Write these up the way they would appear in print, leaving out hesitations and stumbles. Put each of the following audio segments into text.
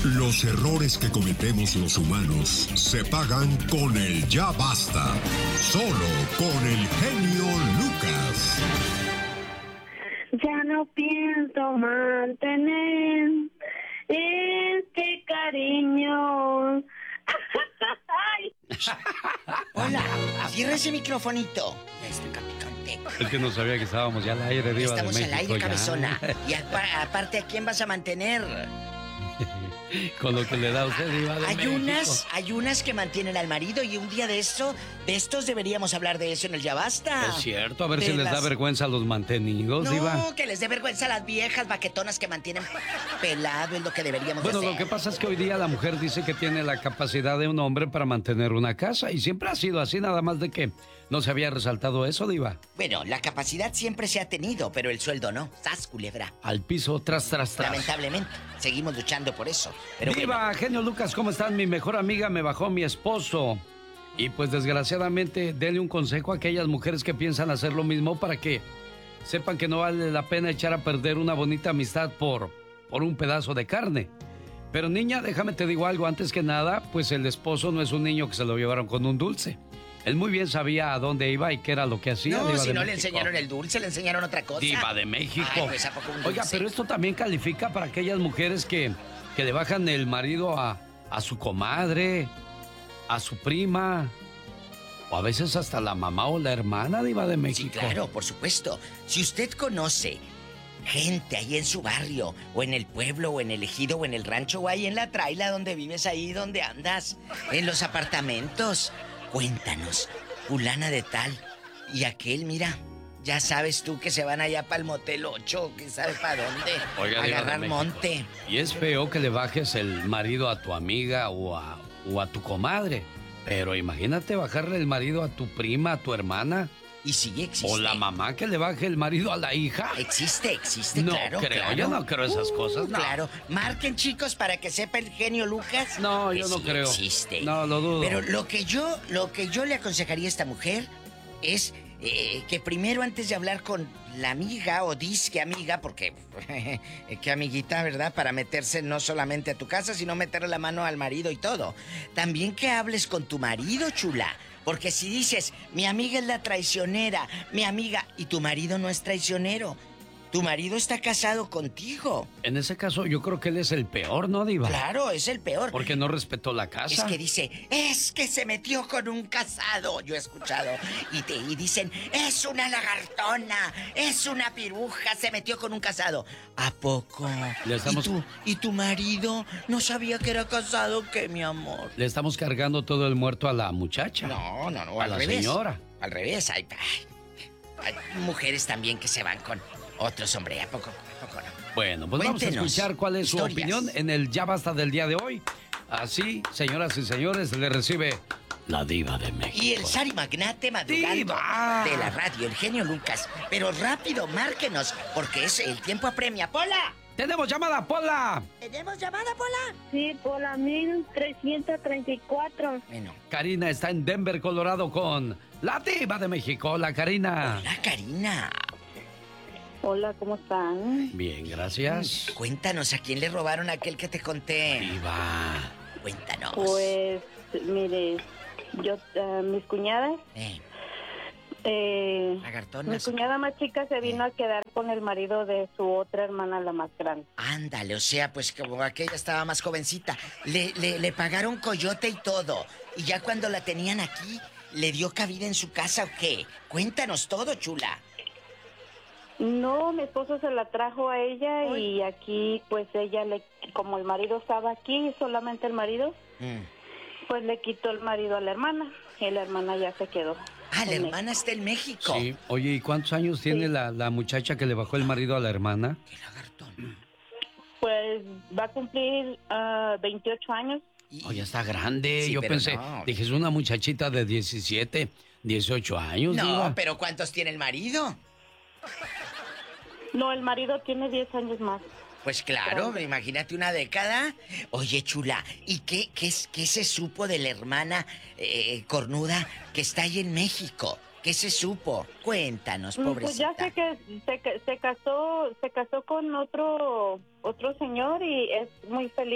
Los errores que cometemos los humanos se pagan con el ya basta. Solo con el genio Lucas. Ya no pienso mantener este cariño. Hola, cierra ese microfonito. Ya está picante. Es que no sabía que estábamos ya al aire, Diva de México. Estamos al aire, ya. cabezona. Y aparte, ¿a quién vas a mantener? Con lo que le da a usted, Diva de México. Hay unas que mantienen al marido y un día de estos deberíamos hablar de eso en el Ya Basta. Es cierto, a ver si les da vergüenza a los mantenidos, Diva. No, que les dé vergüenza a las viejas baquetonas que mantienen pelado, es lo que deberíamos hacer. Bueno, lo que pasa es que hoy día la mujer dice que tiene la capacidad de un hombre para mantener una casa y siempre ha sido así, nada más de que no se había resaltado eso, Diva. Bueno, la capacidad siempre se ha tenido, pero el sueldo no. ¡Sas, culebra! Al piso, tras. Lamentablemente, seguimos luchando por eso. Pero Diva, bueno. genio Lucas, ¿cómo están? Mi mejor amiga me bajó mi esposo. Y pues desgraciadamente, denle un consejo a aquellas mujeres que piensan hacer lo mismo para que sepan que no vale la pena echar a perder una bonita amistad por un pedazo de carne. Pero niña, déjame te digo algo, antes que nada, pues el esposo no es un niño que se lo llevaron con un dulce. Él muy bien sabía a dónde iba y qué era lo que hacía. No, Diva si de no México. le enseñaron el dulce, le enseñaron otra cosa. Diva de México. Ay, pues, ¿a poco un dulce? Oiga, pero esto también califica para aquellas mujeres que le bajan el marido a su comadre, a su prima, o a veces hasta la mamá o la hermana, Diva de México. Sí, claro, por supuesto. Si usted conoce gente ahí en su barrio, o en el pueblo, o en el ejido, o en el rancho, o ahí en la traila donde vives, ahí donde andas, en los apartamentos, cuéntanos, fulana de tal, y aquel, mira, ya sabes tú que se van allá para el Motel 8, que sabe para dónde, Oiga, Diva de agarrar México. monte. Y es feo que le bajes el marido a tu amiga o a tu comadre. Pero imagínate bajarle el marido a tu prima, a tu hermana. Y sí existe. O la mamá que le baje el marido a la hija. Existe, No claro, creo, claro. yo no creo esas cosas, no. Claro, marquen, chicos, para que sepa el genio Lucas. No, que yo no sí creo. Existe. No, lo dudo. Pero lo que yo le aconsejaría a esta mujer es que primero, antes de hablar con la amiga o disque amiga, porque qué amiguita, ¿verdad? Para meterse no solamente a tu casa, sino meterle la mano al marido y todo. También que hables con tu marido, chula. Porque si dices, mi amiga es la traicionera, mi amiga, y tu marido no es traicionero, tu marido está casado contigo. En ese caso, yo creo que él es el peor, ¿no, Diva? Claro, es el peor. Porque no respetó la casa. Es que dice, es que se metió con un casado. Yo he escuchado. Y dicen, es una lagartona, es una piruja, se metió con un casado. ¿A poco? ¿Y tu marido no sabía que era casado? ¿Qué, mi amor? Le estamos cargando todo el muerto a la muchacha. No, a al la revés. señora. Al revés, hay mujeres también que se van con otros, hombre. ¿A poco no? Bueno, pues vamos a escuchar cuál es su opinión en el Ya Basta del día de hoy. Así, señoras y señores, le recibe la Diva de México. Y el Sari Magnate madrugando ¡Diva! de la radio, el genio Lucas. Pero rápido, márquenos, porque es el tiempo apremia. ¡Pola! ¡Tenemos llamada, Pola! ¿Tenemos llamada, Pola? Sí, Pola 1334. Bueno. Karina está en Denver, Colorado, con la Diva de México. Hola, Karina. Hola, Karina. Hola, ¿cómo están? Bien, gracias. Cuéntanos, ¿a quién le robaron aquel que te conté? Diva. Cuéntanos. Pues, mire, mis cuñadas... Lagartonas. Mi cuñada más chica se vino a quedar con el marido de su otra hermana, la más grande. Ándale, o sea, pues como aquella estaba más jovencita, le pagaron coyote y todo. Y ya cuando la tenían aquí, ¿le dio cabida en su casa o qué? Cuéntanos todo, chula. No, mi esposo se la trajo a ella y aquí, pues ella, como el marido estaba aquí, solamente el marido, pues le quitó el marido a la hermana y la hermana ya se quedó. Ah, la hermana está en México. Sí. Oye, ¿y cuántos años tiene la muchacha que le bajó el marido a la hermana? Qué lagartón. Pues va a cumplir 28 años. Oye, está grande. Sí, yo pero pensé, no. dije, es una muchachita de 17, 18 años. No, Diva. pero ¿cuántos tiene el marido? No, el marido tiene 10 años más. Pues claro, imagínate una década. Oye, chula, ¿y qué se supo de la hermana cornuda que está ahí en México? ¿Qué se supo? Cuéntanos, pobrecita. Pues ya sé que se casó con otro señor y es muy feliz.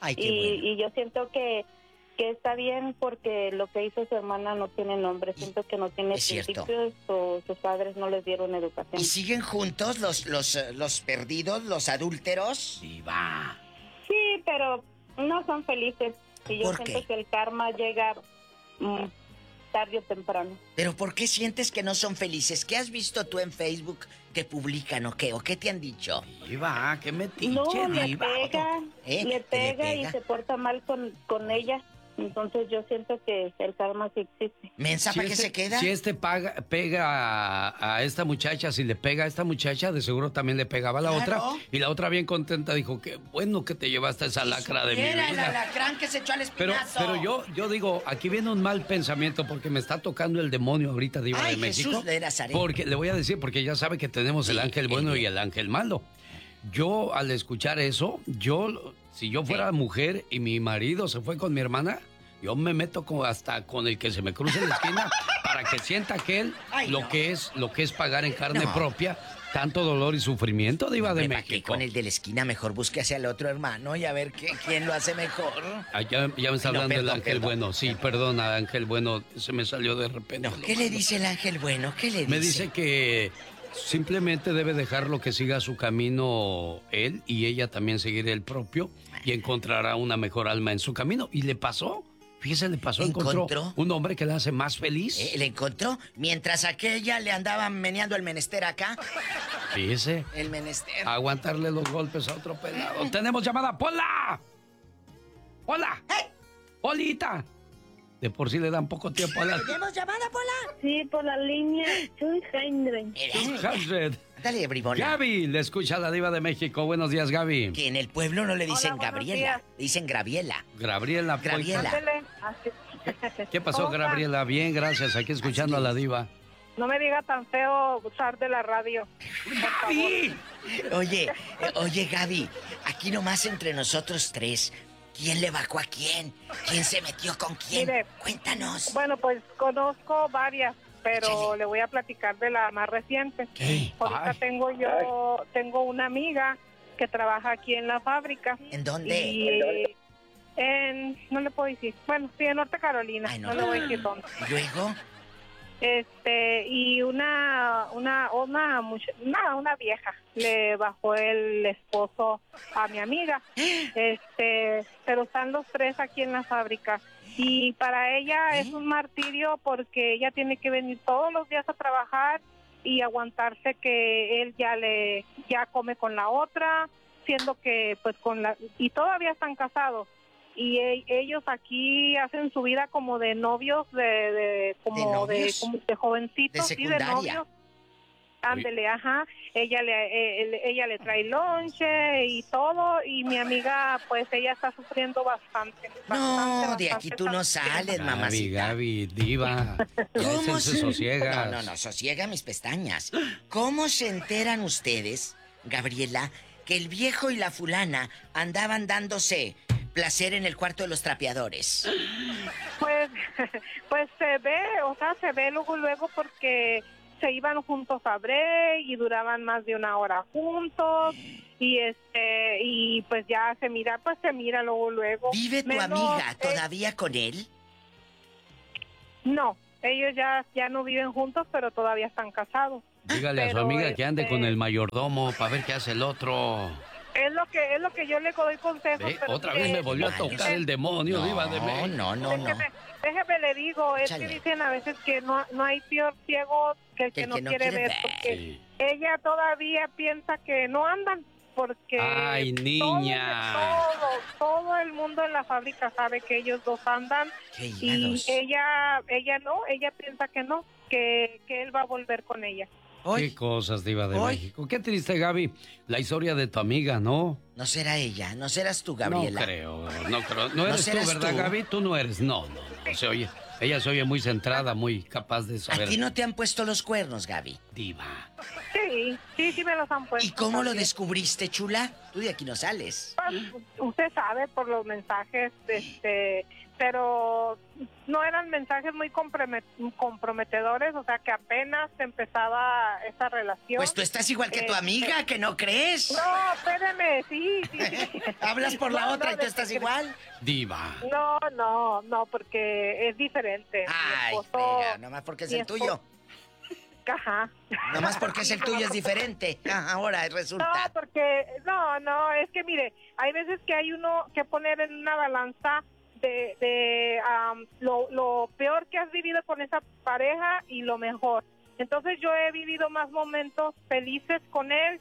Ay, qué bueno. Y yo siento que está bien porque lo que hizo su hermana no tiene nombre. Siento que no tiene principios o sus padres no les dieron educación. ¿Y siguen juntos los perdidos, los adúlteros? Diva. Sí, pero no son felices. Y yo siento que el karma llega tarde o temprano. ¿Pero por qué sientes que no son felices? ¿Qué has visto tú en Facebook que publican o qué? ¿O qué te han dicho? Diva, qué metiche, no, Diva. Le pega y se porta mal con ella. Entonces yo siento que el karma sí existe. ¿Mensa para qué se queda? Si pega a esta muchacha, si le pega a esta muchacha, de seguro también le pegaba a la otra. Y la otra bien contenta dijo, qué bueno que te llevaste esa lacra de mi vida. Era el alacrán que se echó al espinazo. Pero yo digo, aquí viene un mal pensamiento porque me está tocando el demonio ahorita, Diva de México. Jesús de Nazaret. Porque le voy a decir, porque ya sabe que tenemos el ángel bueno y el ángel malo. Yo, al escuchar eso, si yo fuera mujer y mi marido se fue con mi hermana, yo me meto hasta con el que se me cruce en la esquina para que sienta aquel lo que es pagar en carne propia tanto dolor y sufrimiento, Diva de México. Con el de la esquina mejor busque hacia el otro hermano y a ver quién lo hace mejor. Ya me está hablando el ángel bueno. Sí, perdona, ángel bueno, se me salió de repente. ¿Qué le dice el ángel bueno? ¿Qué le dice? Me dice que simplemente debe dejarlo que siga su camino él y ella también seguir el propio y encontrará una mejor alma en su camino. ¿Y le pasó? Fíjese, le pasó, encontró un hombre que le hace más feliz. ¿Le encontró? Mientras aquella le andaba meneando el menester acá. Fíjese. El menester. Aguantarle los golpes a otro pelado. ¡Tenemos llamada! ¡Pola! ¡Hola! ¡Polita! De por sí le dan poco tiempo a la... ¿Tenemos llamada, Pola? Sí, por la línea 200. Dale, bribona. Gaby, le escucha la Diva de México. Buenos días, Gaby. Que en el pueblo no le dicen Gabriela, le dicen Graviela. Graviela. ¿Qué pasó, Gabriela? Bien, gracias. Aquí escuchando a la Diva. No me diga tan feo usar de la radio. ¡Gaby! Oye, Gaby, aquí nomás entre nosotros tres, ¿quién le bajó a quién? ¿Quién se metió con quién? Mire, cuéntanos. Bueno, pues conozco varias, pero le voy a platicar de la más reciente. ¿Qué? Ahorita tengo una amiga que trabaja aquí en la fábrica. ¿En dónde? Y no le puedo decir. Bueno, sí, en Norte Carolina. Ay, no le voy a decir dónde. ¿Luego? Y una vieja le bajó el esposo a mi amiga. Pero están los tres aquí en la fábrica. Y para ella es un martirio porque ella tiene que venir todos los días a trabajar y aguantarse que él ya come con la otra, siendo que pues y todavía están casados. Y ellos aquí hacen su vida como de novios, de jovencitos, de secundaria. Sí, de novios. Ándele, ajá. Ella le trae lonche y todo, y mi amiga, pues ella está sufriendo bastante. De aquí tú no sales, mamacita. Gaby, Diva. ¿Cómo se sosiega? No, sosiega mis pestañas. ¿Cómo se enteran ustedes, Gabriela, que el viejo y la fulana andaban dándose placer en el cuarto de los trapeadores? Pues se ve luego porque se iban juntos a break y duraban más de una hora juntos y pues ya se mira luego. ¿Vive tu amiga todavía con él? No, ellos ya no viven juntos, pero todavía están casados. Dígale a su amiga que ande con el mayordomo para ver qué hace el otro. Es lo que yo le doy consejos. Otra vez me volvió a tocar el demonio, Diva de México. No. Déjeme le digo, es que dicen a veces que no hay peor ciego que el que no quiere ver. Porque ella todavía piensa que no andan, porque... ¡Ay, niña! Todo el mundo en la fábrica sabe que ellos dos andan. Y ella piensa que no, que él va a volver con ella. Qué cosas, Diva de México. Qué triste, Gaby, la historia de tu amiga, ¿no? No será ella, no serás tú, Gabriela. No creo. No eres tú, ¿verdad, Gaby? Tú no eres. No. Ella se oye muy centrada, muy capaz de saber. ¿A ti no te han puesto los cuernos, Gaby? Diva. Sí, Sí me los han puesto. ¿Y cómo lo descubriste, chula? Tú de aquí no sales. Pues, usted sabe por los mensajes, pero no eran mensajes muy comprometedores, o sea que apenas empezaba esa relación. Pues tú estás igual que tu amiga, ¿que no crees? No, espéreme, sí. Hablas por la otra y tú estás igual. Diva. No, porque es diferente. Ay, frega, nomás porque es el tuyo. Ajá. Nomás porque es el tuyo es diferente. Ahora resulta. No, es que mire, hay veces que hay uno que poner en una balanza lo peor que has vivido con esa pareja y lo mejor. Entonces yo he vivido más momentos felices con él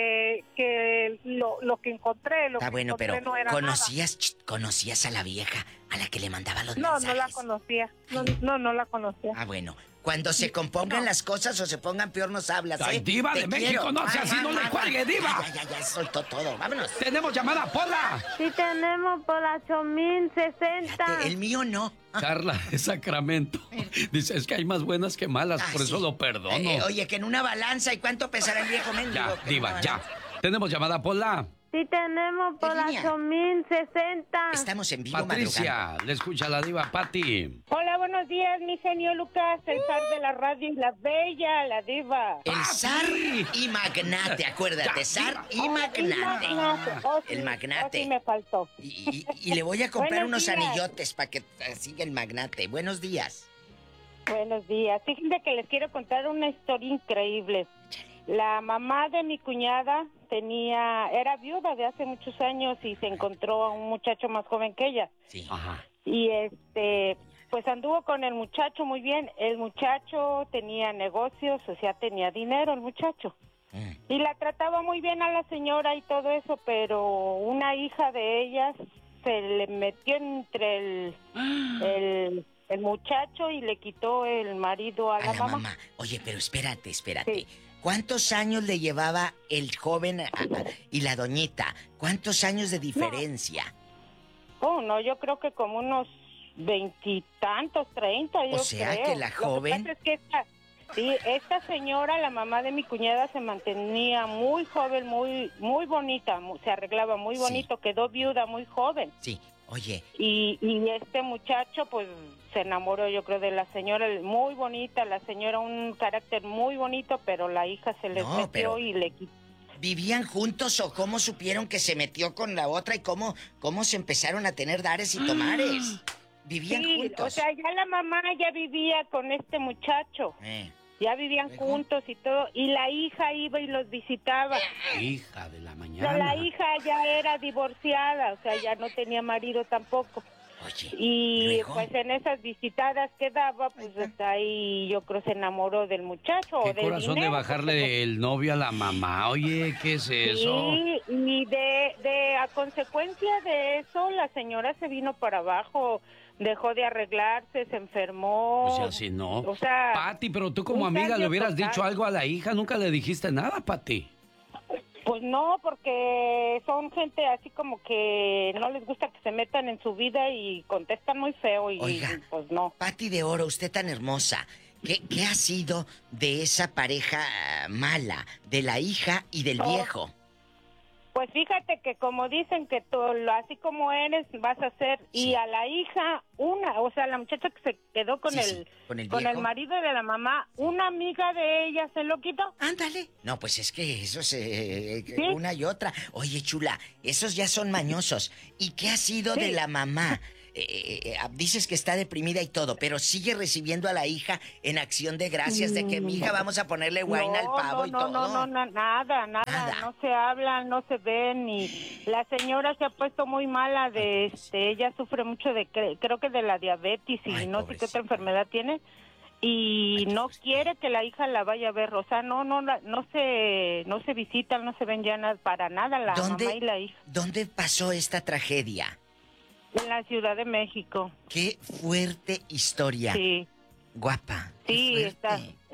que lo que encontré. Está bueno, pero no era ¿conocías a la vieja a la que le mandaba los mensajes? mensajes? No la conocía. No la conocía. Ah, bueno. Cuando se compongan las cosas o se pongan peor nos hablas, ¿eh? Ay, Diva de México, no sea así, no le cuelgue, Diva. Ya soltó todo, vámonos. Tenemos llamada, Pola. Sí tenemos por la 8060. Fíjate, el mío no. Carla de Sacramento. Dice, es que hay más buenas que malas, por eso sí. lo perdono. Oye, que en una balanza, ¿y cuánto pesará el viejo mendigo? Ya, Diva, ya. Tenemos llamada, Pola. Sí tenemos por la 8060. Estamos en vivo, Patricia, madrugando. le escucha la Diva, Pati. Hola, buenos días, mi genio Lucas, el zar de la radio y la bella, la diva. El zar y magnate, acuérdate, zar y magnate. El magnate. Sí me faltó. Y le voy a comprar Buenos unos días. anillotes para que siga el magnate. Buenos días. Buenos días. Fíjense que les quiero contar una historia increíble. La mamá de mi cuñada era viuda de hace muchos años y se encontró a un muchacho más joven que ella. Sí. Ajá. Y pues anduvo con el muchacho muy bien. El muchacho tenía negocios, o sea, tenía dinero el muchacho. Y la trataba muy bien a la señora y todo eso, pero una hija de ellas se le metió entre el muchacho y le quitó el marido a la mamá. Oye, pero espérate. Sí. ¿Cuántos años le llevaba el joven y la doñita? ¿Cuántos años de diferencia? No, yo creo que como unos 20 tantos, 30, yo creo. O sea, que la joven... Lo que pasa es que esta señora, la mamá de mi cuñada, se mantenía muy joven, muy bonita, se arreglaba muy bonito, quedó viuda muy joven. Sí, oye. Y este muchacho, pues, se enamoró, yo creo, de la señora, muy bonita, la señora, un carácter muy bonito, pero la hija se les metió y le quitó. ¿Vivían juntos o cómo supieron que se metió con la otra y cómo se empezaron a tener dares y tomares? ¿Vivían juntos? O sea, ya la mamá ya vivía con este muchacho. Ya vivían juntos y todo, y la hija iba y los visitaba. Hija de la mañana. Pero la hija ya era divorciada, o sea, ya no tenía marido tampoco. Oye, y ¿luego? Pues en esas visitadas que daba, pues hasta ahí yo creo se enamoró del muchacho. Qué o del corazón dinero, de bajarle el novio a la mamá. Oye, ¿qué es eso? Sí, y a consecuencia de eso, la señora se vino para abajo, dejó de arreglarse, se enfermó. O sea, si no. O sea, Pati, pero tú como amiga le hubieras dicho algo a la hija, nunca le dijiste nada, Pati. Pues no, porque son gente así como que no les gusta que se metan en su vida y contestan muy feo y Oiga, pues no. Pati de Oro, usted tan hermosa, ¿qué ha sido de esa pareja mala, de la hija y del viejo? Pues fíjate que como dicen que tú, así como eres, vas a ser, y a la hija, o sea, la muchacha que se quedó con con el marido de la mamá, una amiga de ella se lo quitó. Ándale. No, pues es que eso una y otra. Oye, chula, esos ya son mañosos. ¿Y qué ha sido de la mamá? Dices que está deprimida y todo, pero sigue recibiendo a la hija en acción de gracias de que mi hija vamos a ponerle guayna al pavo y todo. No, nada, no se hablan, no se ven y la señora se ha puesto muy mala ella sufre mucho creo que de la diabetes y no sé qué otra enfermedad tiene y no quiere que la hija la vaya a ver, o sea, no se visitan, no se ven ya para nada la mamá y la hija. ¿Dónde pasó esta tragedia? En la Ciudad de México. Qué fuerte historia. Sí. Guapa. Sí, está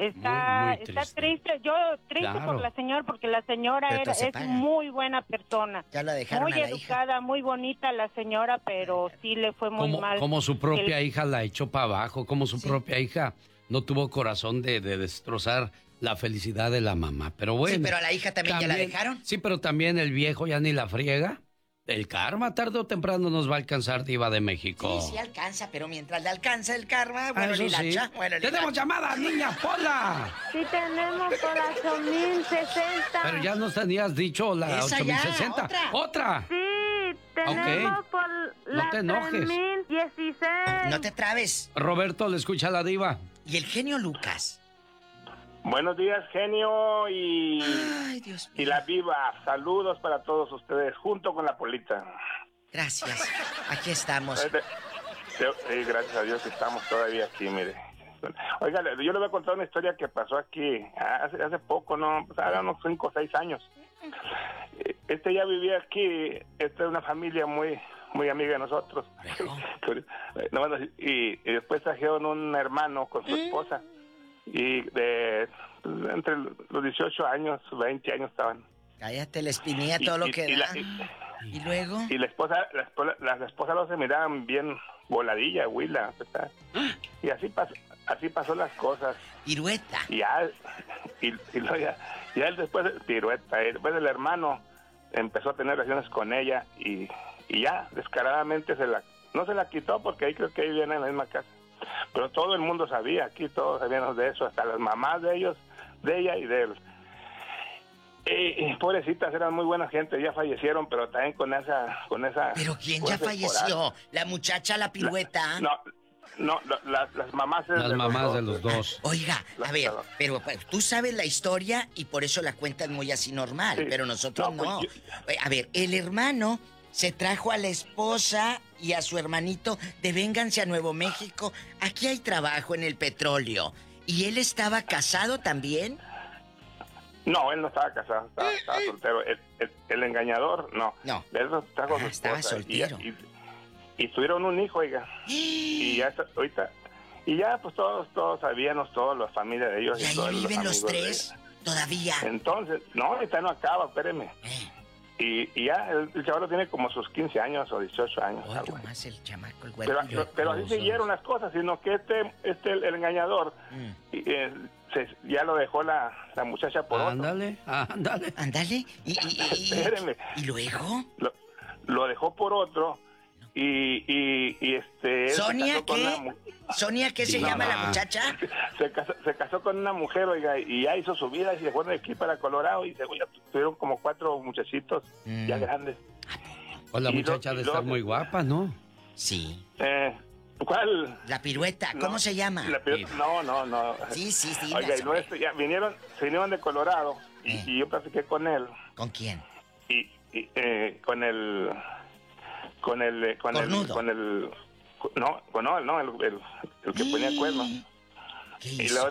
triste. Yo triste por la señora, porque la señora es muy buena persona. Ya la dejaron muy a la educada, hija. muy bonita la señora, pero sí le fue muy mal. Como su propia hija la echó para abajo, como su propia hija no tuvo corazón de destrozar la felicidad de la mamá. Pero bueno. Sí, pero a la hija también ya la dejaron. Sí, pero también el viejo ya ni la friega. El karma tarde o temprano nos va a alcanzar, Diva de México. Sí, alcanza, pero mientras le alcanza el karma, bueno, ni la hacha, bueno, ¡Tenemos llamada, niña Pola! Sí, tenemos por la 8060. Pero ya nos tenías dicho la Esa 8060. ya, ¡Otra! Sí, tenemos por la No te enojes. 3016. No te trabes. Roberto, le escucha a la Diva. Y el genio Lucas. Buenos días, genio Ay, Dios mío. y la Diva. Saludos para todos ustedes, junto con la Polita. Gracias. Aquí estamos. Gracias a Dios que estamos todavía aquí, mire. Oiga, yo le voy a contar una historia que pasó aquí hace poco, ¿no? Pues, hace unos 5 o 6 años. Ya vivía aquí, esta es una familia muy amiga de nosotros. Y después trajeron un hermano con su esposa. Y entre los 18 años, 20 años estaban. Cállate, la espinilla, todo lo que da. ¿Y luego? Y la esposa los se miraban bien voladilla, huila, ¿verdad? Y así pasó las cosas. Pirueta. Y luego ya él después, pirueta, después el hermano empezó a tener relaciones con ella y ya descaradamente no se la quitó porque ahí creo que vivían en la misma casa. Pero todo el mundo sabía, aquí todos sabíamos de eso, hasta las mamás de ellos, de ella y de él. Pobrecitas, eran muy buena gente, ya fallecieron, pero también con esa. ¿Pero quién ya falleció? ¿La muchacha, la pirueta? Las mamás. Las mamás de los dos. Oiga, a ver, pero tú sabes la historia y por eso la cuentas muy así normal, sí. Pero nosotros no. A ver, el hermano se trajo a la esposa y a su hermanito de vénganse a Nuevo México. Aquí hay trabajo en el petróleo. ¿Y él estaba casado también? No, él no estaba casado, estaba soltero. El engañador, no. Él trajo a su esposa. Estaba soltero. Y tuvieron un hijo, oiga. Y ya ahorita. Y ya, pues todos sabíamos, toda la familia de ellos. ¿Y ahí viven los tres todavía? Entonces, no, ahorita no acaba, espéreme. Y ya el chaval tiene como sus 15 años o 18 años. Otro más el chamaco, el güey. Pero así siguieron las cosas, sino que el engañador ya lo dejó la muchacha por otro. Ándale. Espérenme. ¿Y luego? Lo dejó por otro y ¿Sonia qué? ¿Sonia qué se llama la muchacha? Se casó con una mujer, oiga, y ya hizo su vida y se fueron de aquí para Colorado y ya tuvieron como 4 muchachitos ya grandes. O la muchacha de estar muy guapa, ¿no? Sí. ¿Cuál? La pirueta, ¿cómo se llama? No. Sí. Oiga, y ya se vinieron de Colorado y yo platiqué con él. ¿Con quién? Con el que ponía cuernos. Y luego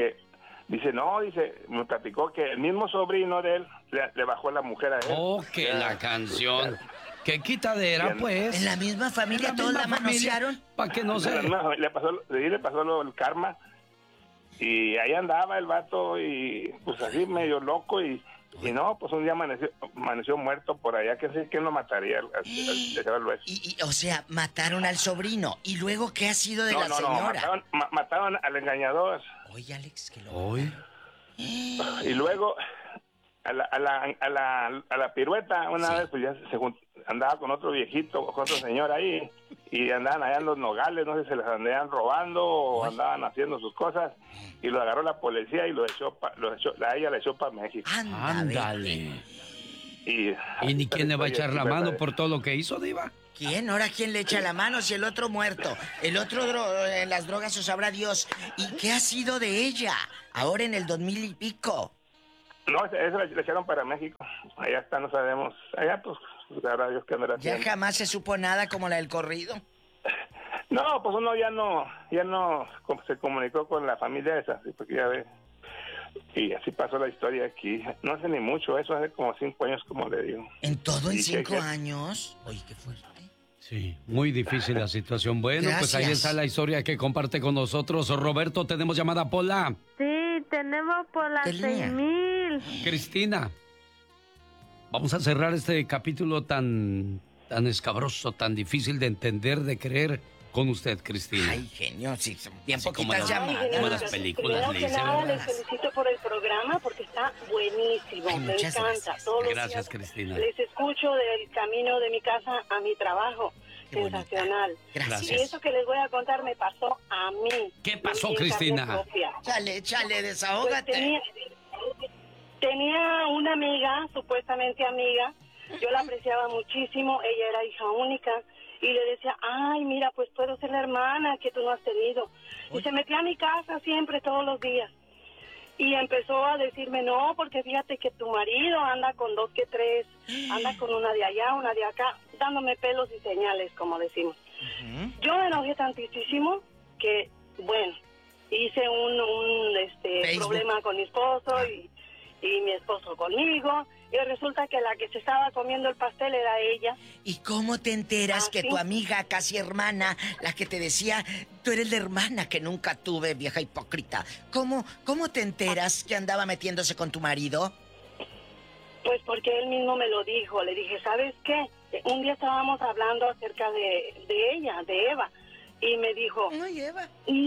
me platicó que el mismo sobrino de él le bajó la mujer a él. Oh, que la canción. Qué quitadera, pues. En la misma familia todos la manosearon. Para que no se... Le pasó el karma. Y ahí andaba el vato y pues así medio loco y no, pues un día amaneció muerto por allá, que sé quién lo mataría o sea, mataron al sobrino. ¿Y luego qué ha sido de la señora? Mataron al engañador. Oye, Alex, que lo... Oye. Y luego a la pirueta una vez pues ya andaba con otro viejito, con otro señor ahí, y andaban allá en los nogales, no sé si se les andaban robando o andaban haciendo sus cosas, y lo agarró la policía y ella le echó para México. Ándale. Y ni quién le va a echar la mano por todo lo que hizo, Diva. ¿Quién? ¿Ahora quién le echa la mano si el otro muerto? El otro en las drogas o sabrá Dios. ¿Y qué ha sido de ella? Ahora en el 2000 y pico. No, eso le echaron para México. Allá está, no sabemos. Allá, pues, sabrá Dios qué andará haciendo. ¿Ya jamás se supo nada como la del corrido? No, pues uno ya no se comunicó con la familia esa, porque ya ve. Y así pasó la historia aquí. No hace ni mucho, eso hace como 5 años, como le digo. ¿En todo en 5 años? Oye, qué fuerte. Sí, muy difícil la situación. Bueno, Gracias. Pues ahí está la historia que comparte con nosotros. Roberto, ¿tenemos llamada, Pola? Sí, tenemos por las 6000. Cristina, vamos a cerrar este capítulo tan escabroso, tan difícil de entender, de creer. con usted, Cristina. Ay, genio, sí, son bien Así como poquitas llamadas. como las películas, Primero que nada, les felicito por el programa porque está buenísimo. Ay, me muchas encanta. gracias. Todos los Gracias, días Cristina. les escucho del camino de mi casa a mi trabajo. Qué bonita. Sensacional. Gracias. Y eso que les voy a contar me pasó a mí. ¿Qué pasó, en carne Cristina? propia. Chale, Pues desahógate. tenía una amiga, supuestamente amiga, yo la apreciaba muchísimo, ella era hija única, y le decía, ay, mira, pues puedo ser la hermana que tú no has tenido. Y se metía a mi casa siempre, todos los días. Y empezó a decirme, no, porque fíjate que tu marido anda con 2 que 3, anda con una de allá, una de acá, dándome pelos y señales, como decimos. Yo me enojé tantísimo que, bueno, hice un problema con mi esposo y mi esposo conmigo, y resulta que la que se estaba comiendo el pastel era ella. ¿Y cómo te enteras que ¿sí? tu amiga, casi hermana, la que te decía, tú eres la hermana que nunca tuve, vieja hipócrita? ¿Cómo te enteras que andaba metiéndose con tu marido? Pues porque él mismo me lo dijo. Le dije, ¿sabes qué? Un día estábamos hablando acerca de ella, de Eva, y me dijo, Ay, Eva.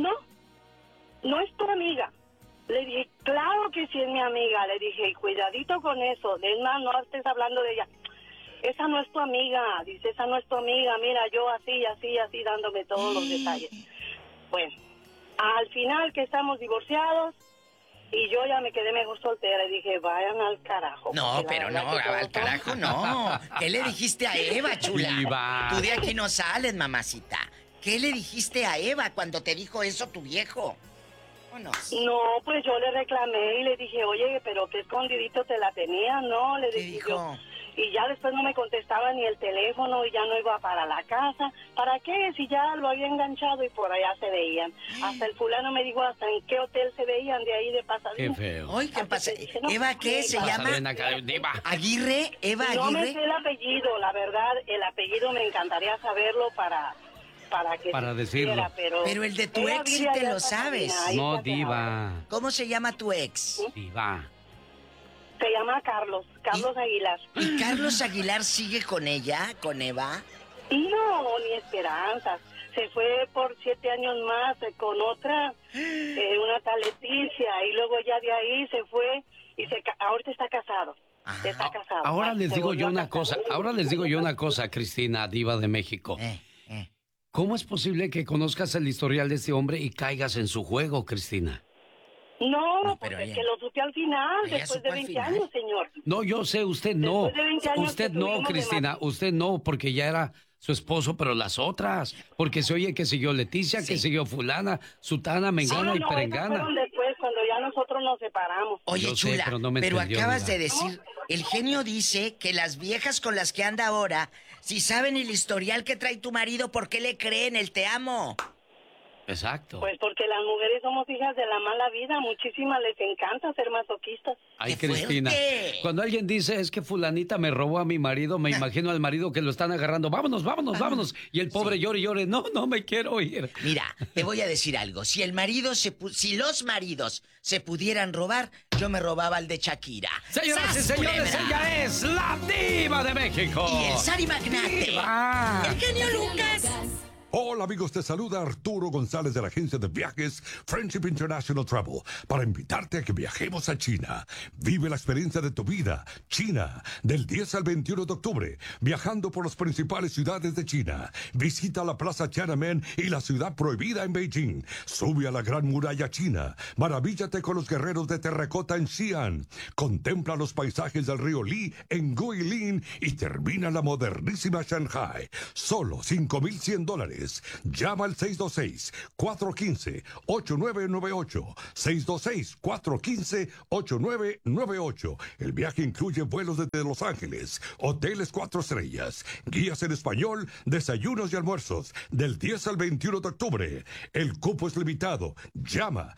no es tu amiga. Le dije, claro que sí es mi amiga. Le dije, y cuidadito con eso. Es más, no estés hablando de ella. Esa no es tu amiga. Dice, esa no es tu amiga. Mira, yo así, dándome todos los detalles. Bueno, al final que estamos divorciados, y yo ya me quedé mejor soltera. Y dije, vayan al carajo. No, pero no, al carajo no. ¿Qué le dijiste a Eva, chula? Diva. Tú de aquí no sales, mamacita. ¿Qué le dijiste a Eva cuando te dijo eso tu viejo? Vámonos. No, pues yo le reclamé y le dije, oye, pero qué escondidito te la tenía, ¿no? Le ¿Qué dije dijo? yo. Y ya después no me contestaba ni el teléfono y ya no iba para la casa. ¿Para qué? Si ya lo había enganchado y por allá se veían. Hasta el fulano me dijo hasta en qué hotel se veían de ahí de pasadena. Qué feo. Ay, ¿qué pasa? Dije, no, ¿Eva qué se llama? Pasadena, Diva. ¿Aguirre? ¿Eva No me Aguirre? sé el apellido, la verdad, el apellido me encantaría saberlo para que Para se decirlo. supiera, Pero el de tu ella ex sí vive te allá lo en Pasadena, sabes. ahí No, está quedado. Diva. ¿Cómo se llama tu ex? Diva. Se llama Carlos Aguilar. ¿Y Carlos Aguilar sigue con ella, con Eva? No, ni esperanzas. Se fue por 7 años más con otra, una tal Leticia, y luego ya de ahí se fue y ahorita está casado. Ajá. Está casado. Ahora les Se digo volvió yo a una casar. cosa, Cristina, Diva de México. ¿Cómo es posible que conozcas el historial de este hombre y caigas en su juego, Cristina? No, pero porque ella- lo supe al final, ella después supo de al 20 final. años, señor. No, yo sé, usted no. Después de 20 años Usted que no, tuvimos de Cristina, usted no, porque ya era su esposo, pero las otras. Porque se oye que siguió Leticia, que siguió fulana, sutana, mengana y esas perengana. fueron después, cuando ya nosotros nos separamos. Oye, Yo sé, chula, pero no me pero entendió, acabas Diva. de decir, el genio dice que las viejas con las que anda ahora, si saben el historial que trae tu marido, ¿por qué le creen el te amo? Exacto. Pues porque las mujeres somos hijas de la mala vida, muchísimas les encanta ser masoquistas. Ay, ¡Qué Cristina. fuerte! Cuando alguien dice es que fulanita me robó a mi marido, me imagino al marido que lo están agarrando. Vámonos. Y el pobre llore y llore. No me quiero ir. Mira, te voy a decir algo. Si si los maridos se pudieran robar, yo me robaba al de Shakira. Señoras y ¡Sas, señores, culebra! ella es la Diva de México. Y el Sari Magnate. Diva. El genio Lucas. Hola amigos, te saluda Arturo González de la agencia de viajes Friendship International Travel para invitarte a que viajemos a China. Vive la experiencia de tu vida. China, del 10 al 21 de octubre, viajando por las principales ciudades de China. Visita la Plaza Tiananmen y la ciudad prohibida en Beijing. Sube a la Gran Muralla China. Maravíllate con los guerreros de terracota en Xi'an. Contempla los paisajes del río Li en Guilin y termina la modernísima Shanghai. Solo $5,100. Llama al 626-415-8998. 626-415-8998. El viaje incluye vuelos desde Los Ángeles, hoteles 4 estrellas, guías en español, desayunos y almuerzos, del 10 al 21 de octubre. El cupo es limitado. Llama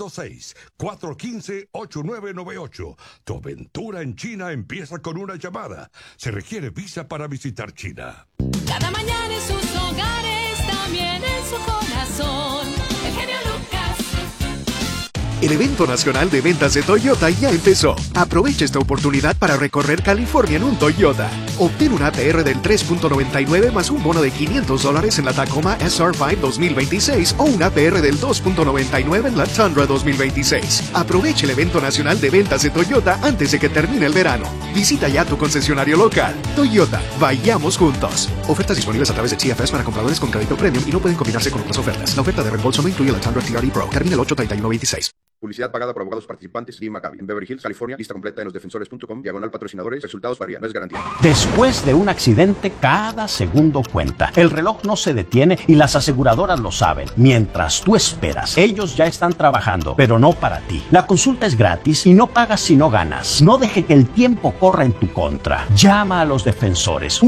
626-415-8998. Tu aventura en China empieza con una llamada. Se requiere visa para visitar China. Cada mañana en sus hogares, también en su corazón. El genio Lucas. El evento nacional de ventas de Toyota ya empezó. Aprovecha esta oportunidad para recorrer California en un Toyota. Obtén un APR del 3.99 más un bono de $500 en la Tacoma SR5 2026 o un APR del 2.99 en la Tundra 2026. Aprovecha el evento nacional de ventas de Toyota antes de que termine el verano. Visita ya tu concesionario local. Toyota, vayamos juntos. Ofertas disponibles a través de CFS para compradores con crédito premium y no pueden combinarse con otras ofertas. La oferta de reembolso no incluye la Tundra TRD Pro. Termina el 8/31/26. Publicidad pagada por abogados participantes de Maccabi. En Beverly Hills, California. Lista completa en losdefensores.com. /patrocinadores. Resultados varían. No es garantía. Después de un accidente, cada segundo cuenta. El reloj no se detiene y las aseguradoras lo saben. Mientras tú esperas, ellos ya están trabajando, pero no para ti. La consulta es gratis y no pagas si no ganas. No deje que el tiempo corra en tu contra. Llama a los defensores.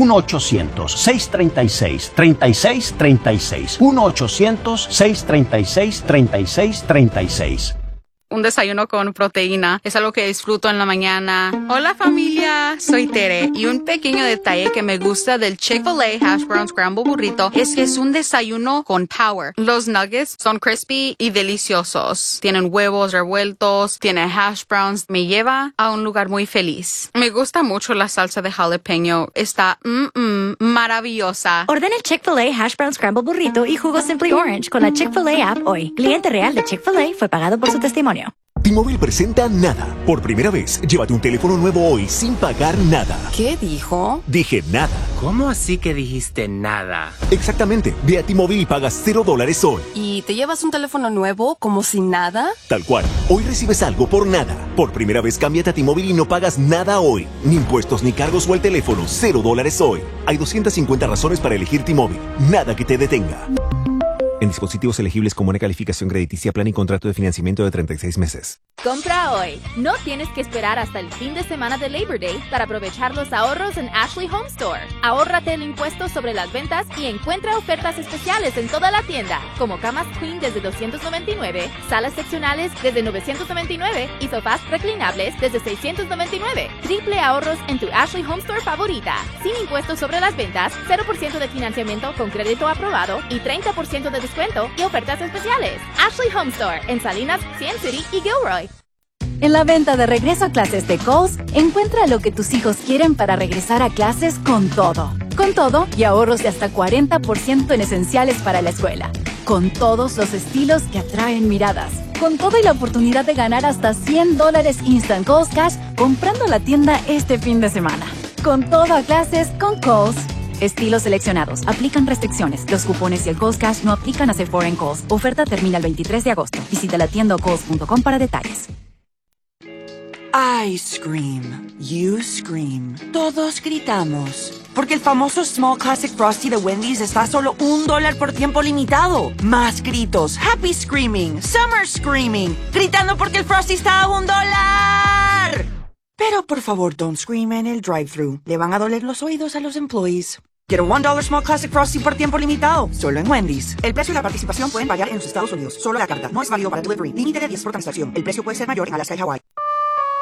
1-800-636-3636. 1-800-636-3636. Un desayuno con proteína es algo que disfruto en la mañana. Hola familia, soy Tere y un pequeño detalle que me gusta del Chick-fil-A Hash Brown Scramble Burrito es que es un desayuno con power. Los nuggets son crispy y deliciosos. Tienen huevos revueltos, tiene hash browns. Me lleva a un lugar muy feliz. Me gusta mucho la salsa de jalapeño. Está maravillosa. Ordena el Chick-fil-A Hash Brown Scramble Burrito y jugo Simply Orange con la Chick-fil-A app hoy. Cliente real de Chick-fil-A fue pagado por su testimonio. T-Mobile presenta Nada. Por primera vez, llévate un teléfono nuevo hoy sin pagar nada. ¿Qué dijo? Dije nada. ¿Cómo así que dijiste nada? Exactamente. Ve a T-Mobile y pagas $0 hoy. ¿Y te llevas un teléfono nuevo como si nada? Tal cual. Hoy recibes algo por nada. Por primera vez, cámbiate a T-Mobile y no pagas nada hoy. Ni impuestos ni cargos o el teléfono. $0 hoy. Hay 250 razones para elegir T-Mobile. Nada que te detenga. En dispositivos elegibles con buena calificación crediticia, plan y contrato de financiamiento de 36 meses. Compra hoy. No tienes que esperar hasta el fin de semana de Labor Day para aprovechar los ahorros en Ashley Home Store. Ahórrate el impuesto sobre las ventas y encuentra ofertas especiales en toda la tienda, como camas Queen desde $299, salas seccionales desde $999 y sofás reclinables desde $699. Triple ahorros en tu Ashley Home Store favorita. Sin impuestos sobre las ventas, 0% de financiamiento con crédito aprobado y 30% de descuento y ofertas especiales. Ashley Home Store en Salinas, Cien City y Gilroy. En la venta de regreso a clases de Kohl's, encuentra lo que tus hijos quieren para regresar a clases con todo. Con todo y ahorros de hasta 40% en esenciales para la escuela. Con todos los estilos que atraen miradas. Con todo y la oportunidad de ganar hasta $100 Instant Kohl's Cash comprando la tienda este fin de semana. Con todo a clases con Kohl's. Estilos seleccionados. Aplican restricciones. Los cupones y el Kohl's Cash no aplican a Sephora en Kohl's. Oferta termina el 23 de agosto. Visita la tienda o kohls.com para detalles. I scream. You scream. Todos gritamos. Porque el famoso Small Classic Frosty de Wendy's está a solo $1 por tiempo limitado. Más gritos. Happy Screaming. Summer Screaming. Gritando porque el Frosty está a $1. Pero por favor, don't scream en el drive-thru. Le van a doler los oídos a los employees. Quiero $1 Small Classic Frosty por tiempo limitado. Solo en Wendy's. El precio y la participación pueden variar en los Estados Unidos. Solo la carta. No es válido para delivery. Límite de 10 por transacción. El precio puede ser mayor en Alaska y Hawái.